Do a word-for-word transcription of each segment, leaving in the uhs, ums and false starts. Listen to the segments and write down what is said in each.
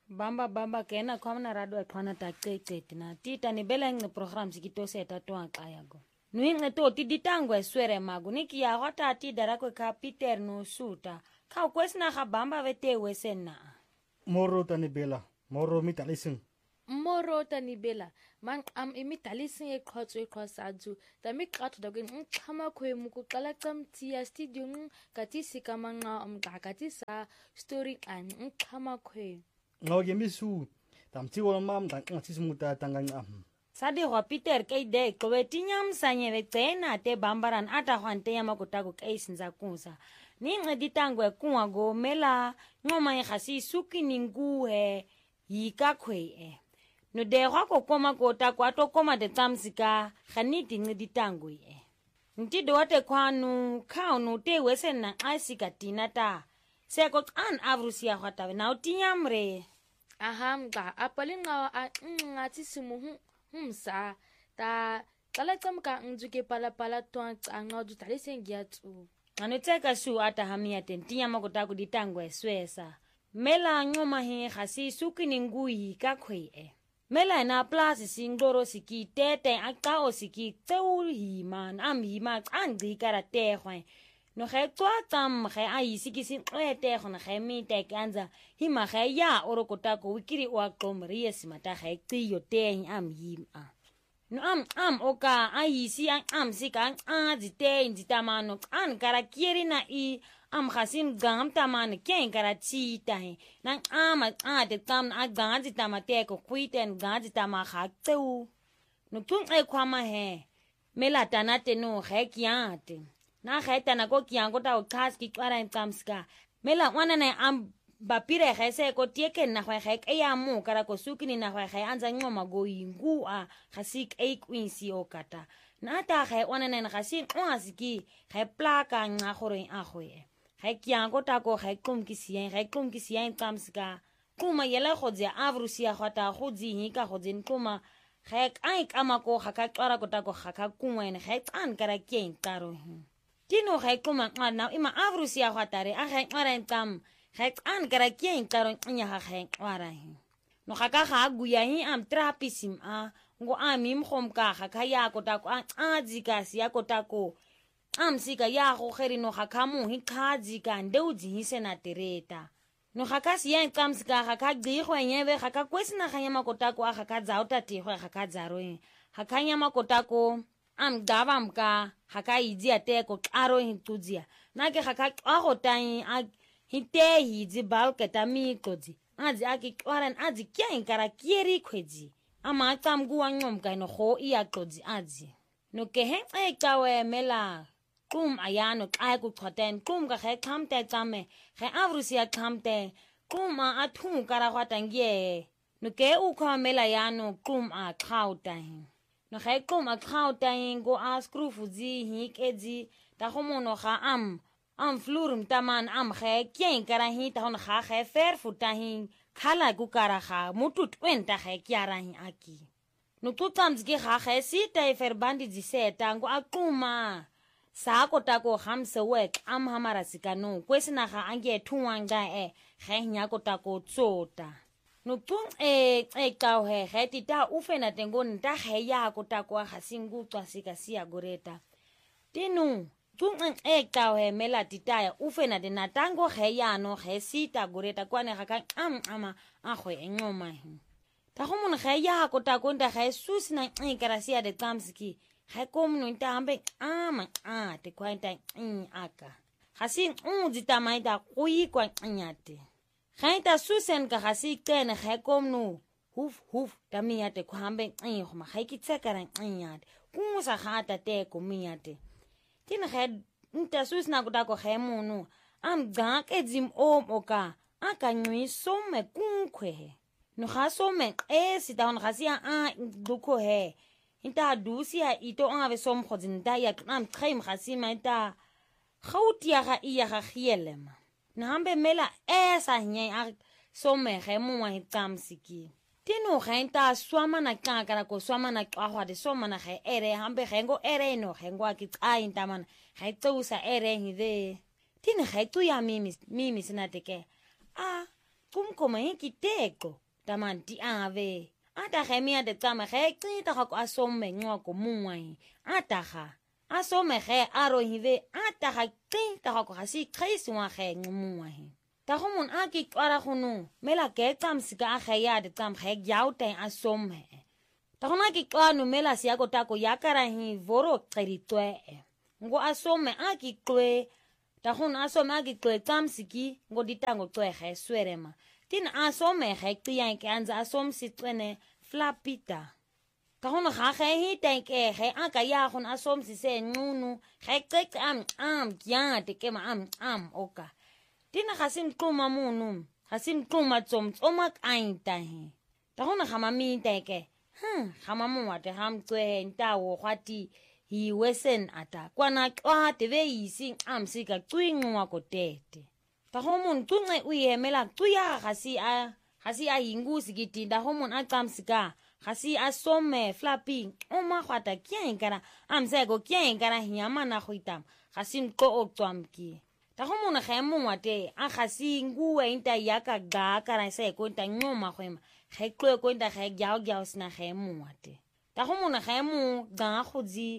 Bamba bamba kena kwamna rado ephana taqeqete na tita ni bela nge programs kitoseta twanqa yago. Nuinge to tiditangwe swere magu niki ya hota ti darako ka Peter no suta. Ka kwesna ga bamba vete wesena. Moro tani bela, moro mitalising. Moro tani bela, man am imitalising e khotso e khosatsu. Tami qato dago nxama khwe mukuqala camti ya studio kati sikamanga umqakati sa story kan nxama khwe. Ngoge misu, tamti wala mam dan ngatisimuta tangangam. Sadi ho Peter kay de kwetinyam sanye vetsena te bambaran ata hwante yama kutaku kaisinza kunsa. Ni ngeditangwe kunwago mela ngoma khasi suki ninguhe yika khwe e. No de ho ko koma kota kwa to koma de tsamsika khaniti ngeditangwe e. Ntido wate kwanu kaunu te wesena asika tinata. Seko an avrusia hwata na utinyamre. Ahamqa apalinga a ngati simuhu humsa ta kala tsamka njuke pala pala twa anga du talisengiatu. Anoteka su ata hamia tentia makota kuditangwe swesa. Mela ngoma he khasi suki ningui kakhwe e. Mela na place singoro siki tete akao siki teu himan am hima angri karate khwe. No khe twa tam khe ai siki sin ete khona khe mi te kanza hima khe ya orokota ko wikiri wa komri esimata khe tiyo te am hima. No am am oka ai si am am sika an zite nzitamano an karakieri na I am khasin gam tamane ken karachi tahe na am a de tam a ganzi tamate ko kwiten ganzi tama khatu no tun e kwama he mela tanate no khe kyate na khaita na ko kyango ta ukhaski kwara ntamska mela wana na am bapire khese ko tieke na khwe khek e ya mu kara ko sukini na khwe khay anza ngoma go yingu a khasik e kwinsi okata na ta khay wana na khasi kwasiki khay plaka nga gore a khoe khay kyango ta ko khay kumkisien khay kumkisien tamska kuma yela khodze avrusia khata khodzi hika khodzin kuma khay ai kama ko khaka kwara ko ta ko khaka kumwen khay tan kara kyen karo Tino khay kuma na ima avrusia khatare a khay kwara tam Hek an kara kien karon nya ha hek warahi. No khaka kha guya hi am trapisim a ngo amim khom ka kha ya ko ta ko a dzika sia ko ta ko am sika ya go kheri no khaka mu hi kha dzika ndeuji hi sena tereta. No khaka sia nkam sika khaka gdi go nyebe khaka kwesina khanya makota ko a khaka za utati go khaka za ro khaka nya makota ko am davam ka khaka iji ate ko aro hi tuzia. Na ke khaka a go tai a Hinte hizi balke tamikozi. Azi aki kwaran azi kia inkara kieri kwezi. Ama atamgu wangom kaino ho iya kozi azi. No keheng e kawe mela. Kum ayano kaya kuthoten. Kum ka khe kamte tame. Khe avrusia kamte. Kum a atung karawatangye. No ke ukwa mela yano kum a kautahin. No khe kum a kautahin go a skrufuzi hikezi. Tahomono ka am. Am flurum taman am khe kien karahi tahon kha khe fer futahin khala gu karaha mutut wenta khe kyarahi aki no tutams ge kha khe si tai fer bandi diseta ngo akuma sa ko ta ko hamse wek am hamara sikano kwesina kha ange thuwanga e khe nya ko ta ko tsota no tun e e ka he he tita ufena tengo nta he ya ko ta ko ha singu twa sika sia goreta tinu Tung e kawe mela titaya ufena de natango heya no he sita goreta kwane haka am ama ahwe engoma hi. Tahumun heya ko ta konda Jesus na ikarasia de tamski. He kom no intambe ama a te kwanta in aka. Hasi unzi tamaida kui kwa nyate. Haita susen ka hasi tene he kom no huf huf tamia te kwambe in homa haikitsekara nyate. Kunsa hata te komiyate. Tina khe ntasus na kutako khe munu am gak edzim om oka aka nyui some kunkwe no kha some e sita on khasia a duko he inta dusia ito ave som khodzin da ya am khaim khasima ita khautia ga iya ga khielema na hambe mela esa nye a some khe muwa hitamsiki Tino genta swama na kaka ko swama na kwa de swama na khe ere hambe khengo ere no khengo ki ai taman khe tsusa ere hide tin khe tu ya mimi mimi sinateke a kumkoma hikiteko tamanti ave ata gemia de tama ge qita ga ko asome ngwa ko mungwa ata ga asome ge aro hive ata ga qita ga ko ga si qisi wa ge ngumwa he ta go mon a ki kwara gonu mela ke tsamsika ga ya de tsam ge yaute asome ta gona ki kwano mela sia ko tako yakara hi voro qeritwe ngo asome a ki kwe ta gona asome a ki kwe tsamsiki ngo ditango twe ge swerema tin asome ge qiya ke anza asom sitsene flapita ka hono ga ge hi tenke ge aka ya gon asom sise nunu ge qeqe am am kya te ke ma am am oka tin ga sim quma munu ga sim quma tsom tsomak ainta he ta hono ga mami teke hm ga mamu wa te ham tswe ntawo gwati hi wesen ata kwana kwa te ve isi am sika twingwa ko tete ta homon tunge uyemela tuya gasi a gasi a hingusi gitinda homon a tsamsika gasi a some flapping o ma gwata kien kana amsego kien kana hiama na goitam gasi nko o tswamki ta homon ga emongwa te a gasi nguwe inta yaka ga kana se ko nta nyoma gwema ge klo ko nta ge gyao gyao sna ge emongwa te ta homon ga emo ga godzi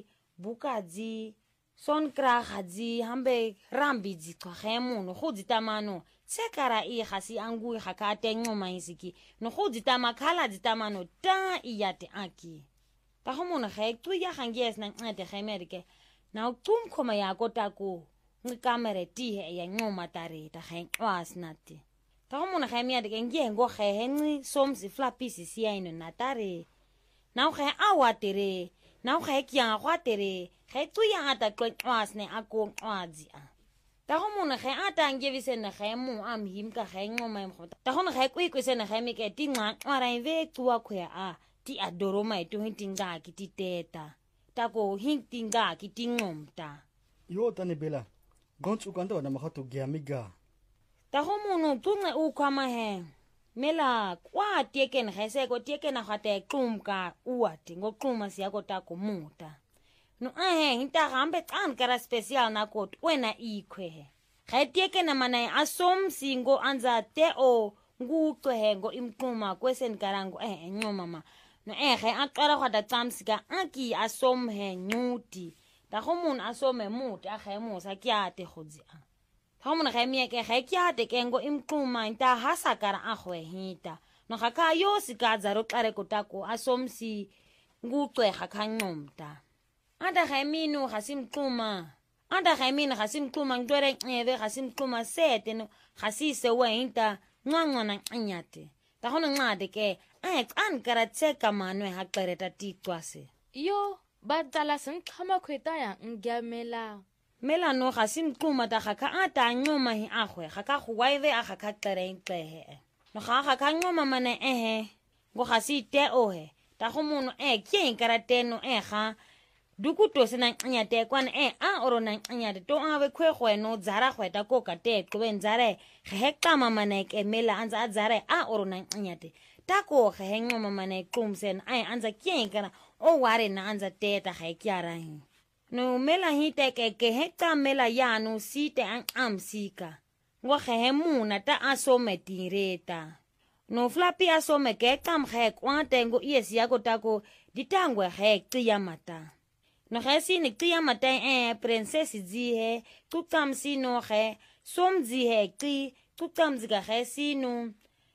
bukazi son kragadzi hambe rambidzi kwagemono godzi tamano tsekara I gasi angu ga ka tenyoma isiki no godzi tamakhala dzitamano ta iyate aki ta gomono ga tu ya ganges na ncede gemerike na utum khoma ya kotako ngikamere tihe ya nyoma tareta ge wasnati ta gomono ga miya de ngengo ge henni somsi flapisi siaino natare na ge awatere na ga kya gwatere ge tu ya ata kwasne ako kwazi a ta go mona ge ata ngevise ne ge mo am him ka ge ngoma im khota ta gona ge kwikwise ne ge meke tinqa ara ive tuwa khya a ti adoro mai to hintinga ki titeta ta go hintinga ki tingomta yo tane bela gontsu kando na mahato giamiga ta go mono tunga u khama he mela kwa tieken ge se go tieken ga te qumka uati ngo quma sia go ta ko muta no ahe hinta gambe tsan kara special na kot wena ikwe ge tieke na mana asom singo anza te o nguqwe he ngo imquma kwesen karango eh nyo mama no ehe aqara khada tsamsika aki asom he nyuti ta gomun asome muti a ge mo sa kyate godzi a ta gomun ge mie ke ge kyate ke ngo imquma nta hasakara a gwe hita no ga ka yo sika zaro qare kotako asom si nguqwe ga khanomta anda gaimino gasimquma anda gaimino gasimquma ngdwere ncebe gasimquma sete no gasise weinta nqanqana ncanyate ta gona ncade ke a qan karatseka manwe ha qereta titwase yo badala senqhama khweta ya ngamela mela no gasimquma ta ga ata nyoma hi agwe ga ka go waive a ga ka qerentlehe no ga ga ka nyoma mane ehe go gasite ohe ta go mono e kien karateno e ga dukuto sena ncanyate kwana e a orona ncanyate to ave khwegweno dzara khweta ko kate qwenzare gehekama maneke mela anza adzare a orona ncanyate tako gehengo mamane qumsen ai anza kienkana o ware na anza teta gekyara hi no mela hite ke ke hekta mela yanu site an amsika ngo gehemuna ta asome tireta no flapi asome ke kam ge kwante ngo iesi yako tako ditangwe ge ya mata no ge sini tia mata e princess dzihe tutam sino ge som dzihe ti tutam ziga ge sino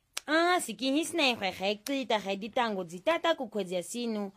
a sikihisne ge ge ti ta ge ditango dzitata ku kwezia sino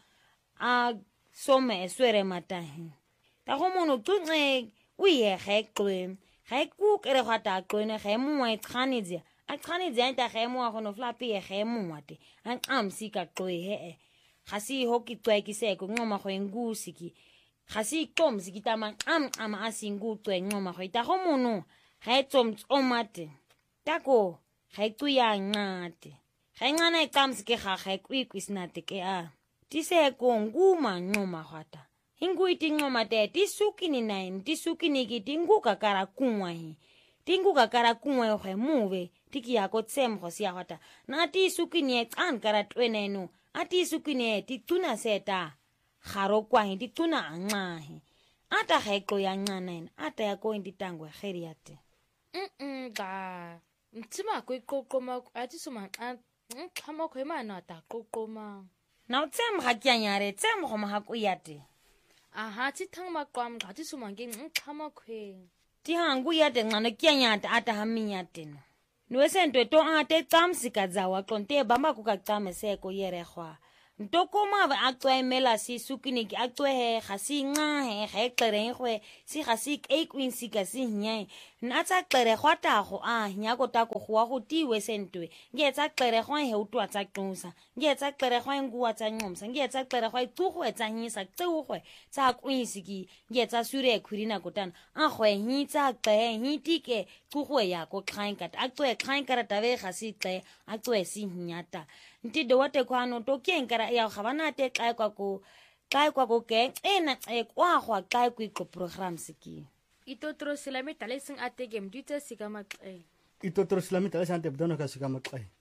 a some eswere mata he ta go mono tune uye ge kwe ge ku kere gata kwene ge mo e tsanidze a tsanidze ta ge mo go no flapi ge mo wate an amsika kwe he gasi hoki twekise ko ngoma go engusiki gasi kom sikitama am am asingu twe ngoma go ita go mono ga etsom omate tako ga tuya ngate ga ngana e kamsike ga ga kwikwisnate ke a tise ko nguma ngoma gata hingu itingoma te tisukini nine tisukini kitingu kakara kunwa hi tingu kakara kunwa go move tikia ko tsem go sia gata na tisukini e tsan kara tweneno ati sukine tituna seta garo kwa hindi tuna angahe ata ga iko ya ngana ata ya ko hindi tangwe geriate mm ga Mtima kwiqoqoma athi suma nxhama kho imana ta qoqoma. Na o tsem ga kyanyare tsem go mo hakuyate. Aha thi thang maqwam athi suma nge nxhama kho. Ti hangu yate ngane kyanyata ata haminyate no. Nwesento to ate tsamsika dzawa qonte bamba kukaqameseko yerehwa. Ntokoma ba aqwemela si sukiniki aqwehe khasi ngahe khexerengwe si khasi ekwinsi ka si nya natsa xere khwatago a nya go ta go gwa go tiwe sentwe ngetsa xere khwa he utwa tsa qonsa ngetsa xere khwa nguwa tsa nqomsa ngetsa xere khwa itsugwe tsa nyisa tsugwe tsa kwinsi ki ngetsa sure khurina kotana a khwe hitsa xe hitike tsugwe ya go khainka aqwe khainka tabe khasi xe aqwe si nyata ntido wate kwano to kienkara ya gabana te tla kwa ko tla kwa ko ke ena e kwa gwa tla kwa ko program siki Itotro silami talesing ate game dite sika maxe. Itotro silami talesing ate bdono ka sika maxe.